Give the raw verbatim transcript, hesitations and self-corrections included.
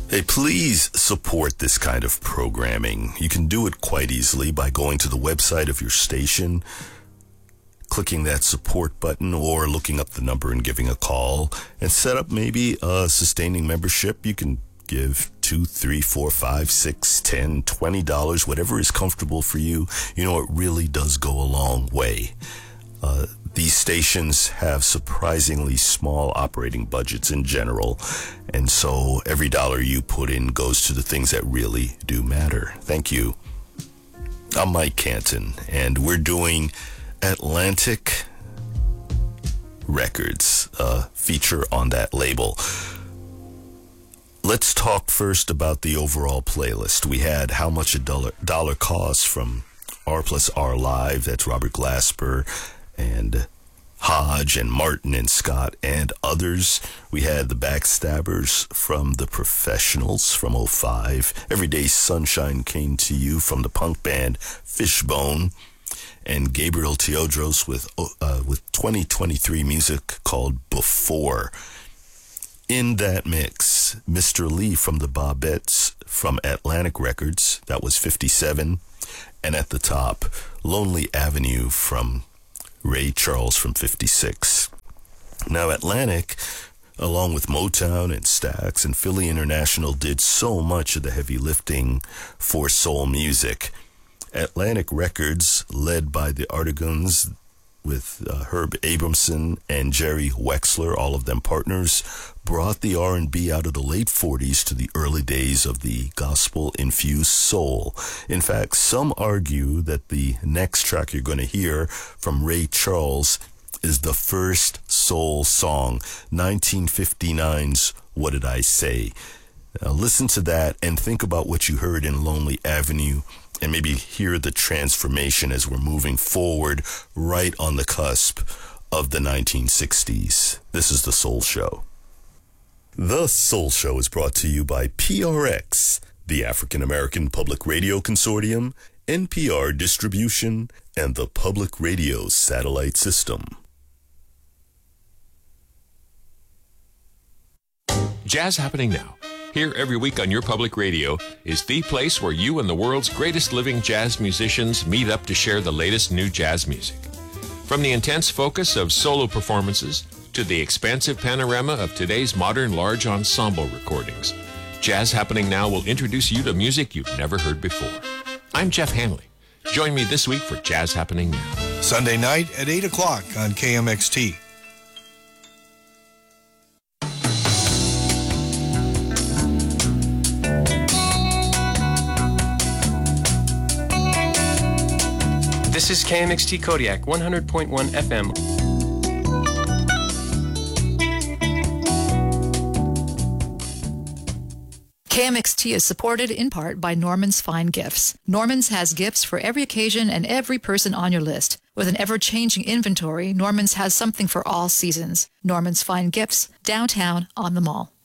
Hey, please support this kind of programming. You can do it quite easily by going to the website of your station, clicking that support button, or looking up the number and giving a call, and set up maybe a sustaining membership. You can give two, three, four, five, six, ten, twenty dollars, whatever is comfortable for you. You know, it really does go a long way. Uh, these stations have surprisingly small operating budgets in general, and so every dollar you put in goes to the things that really do matter. Thank you. I'm Mike Canton, and we're doing Atlantic Records, a feature on that label. Let's talk first about the overall playlist. We had How Much a Dollar, dollar Costs from R plus R Live, that's Robert Glasper, and Hodge and Martin and Scott and others. We had The Backstabbers from The Professionals from oh five. Everyday Sunshine Came to You from the punk band Fishbone. And Gabriel Teodros with uh, with twenty twenty-three music called Before. In that mix, Mister Lee from the Bobettes from Atlantic Records, that was fifty-seven. And at the top, Lonely Avenue from Ray Charles from fifty-six. Now, Atlantic, along with Motown and Stax and Philly International, did so much of the heavy lifting for soul music. Atlantic Records, led by the Artigans with uh, Herb Abramson and Jerry Wexler, all of them partners, brought the R and B out of the late forties to the early days of the gospel-infused soul. In fact, some argue that the next track you're going to hear from Ray Charles is the first soul song, nineteen fifty-nine's What Did I Say? Now listen to that and think about what you heard in Lonely Avenue, and maybe hear the transformation as we're moving forward right on the cusp of the nineteen sixties. This is The Soul Show. The Soul Show is brought to you by P R X, the African American Public Radio Consortium, N P R Distribution, and the Public Radio Satellite System. Jazz Happening Now, here every week on your public radio, is the place where you and the world's greatest living jazz musicians meet up to share the latest new jazz music. From the intense focus of solo performances to the expansive panorama of today's modern large ensemble recordings, Jazz Happening Now will introduce you to music you've never heard before. I'm Jeff Hanley. Join me this week for Jazz Happening Now. Sunday night at eight o'clock on K M X T. This is K M X T Kodiak, one hundred point one F M. K M X T is supported in part by Norman's Fine Gifts. Norman's has gifts for every occasion and every person on your list. With an ever-changing inventory, Norman's has something for all seasons. Norman's Fine Gifts, downtown on the Mall.